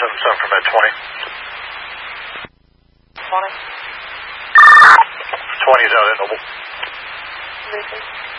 7-7 from at 20. 20. 20 is out at Noble. Releasing.